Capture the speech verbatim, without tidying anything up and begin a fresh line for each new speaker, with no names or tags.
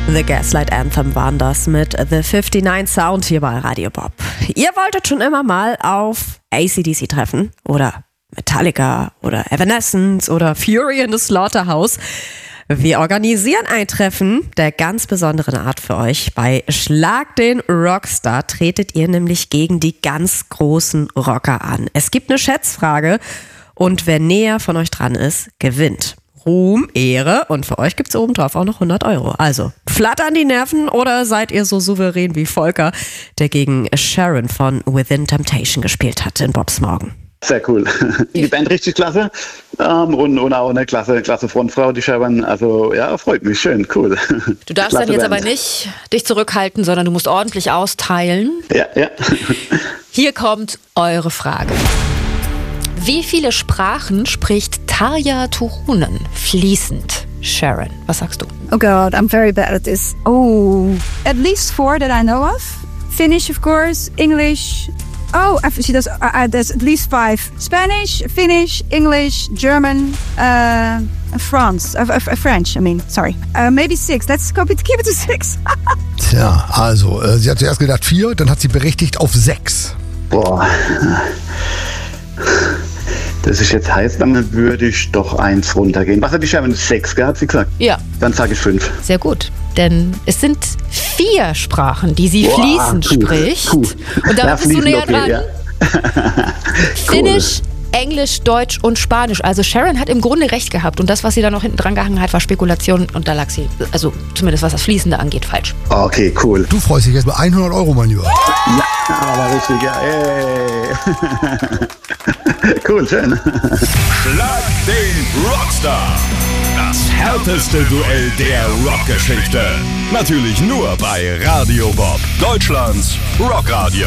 The Gaslight Anthem waren das mit The fünfundneunzig Sound hier bei Radio Bob. Ihr wolltet schon immer mal auf A C D C treffen oder Metallica oder Evanescence oder Fury in the Slaughterhouse. Wir organisieren ein Treffen der ganz besonderen Art für euch. Bei Schlag den Rockstar tretet ihr nämlich gegen die ganz großen Rocker an. Es gibt eine Schätzfrage und wer näher von euch dran ist, gewinnt. Ruhm, Ehre und für euch gibt's obendrauf auch noch hundert Euro. Also flattern die Nerven oder seid ihr so souverän wie Volker, der gegen Sharon von Within Temptation gespielt hat in Bobs Morgen.
Sehr cool. Die Band richtig klasse ähm, und, und auch eine klasse, klasse Frontfrau, die Sharon. Also ja, freut mich, schön, cool.
Du darfst
klasse
dann jetzt
Band.
aber nicht dich zurückhalten, sondern du musst ordentlich austeilen.
Ja, ja.
Hier kommt eure Frage. Wie viele Sprachen spricht Tarja Turunen fließend? Sharon, was sagst du?
Oh God, I'm very bad at this. Oh, at least four that I know of. Finnish, of course. English. Oh, she does. Uh, there's at least five: Spanish, Finnish, English, German, uh, France, uh, uh, French. I mean, sorry. Uh, maybe six. Let's keep it, keep it to six.
Tja, also äh, sie hat zuerst gedacht vier, dann hat sie berichtigt auf sechs.
Boah. Das ist jetzt heiß, dann würde ich doch eins runtergehen. Was hat die Sharon? Sechs, gell, hat sie gesagt?
Ja.
Dann sage ich fünf.
Sehr gut, denn es sind vier Sprachen, die sie
Boah,
fließend
cool,
spricht.
cool.
Und da
Ja,
bist du näher
okay,
dran.
ja.
Finnisch, Englisch, Deutsch und Spanisch. Also Sharon hat im Grunde recht gehabt. Und das, was sie da noch hinten dran gehangen hat, war Spekulation. Und da lag sie, also zumindest was das Fließende angeht, falsch.
Okay, cool.
Du freust dich jetzt über hundert Euro, mein Lieber.
Ja, aber richtig, ja. Ey. Cool, schön.
Schlag den Rockstar. Das härteste Duell der Rockgeschichte. Natürlich nur bei Radio Bob, Deutschlands Rockradio.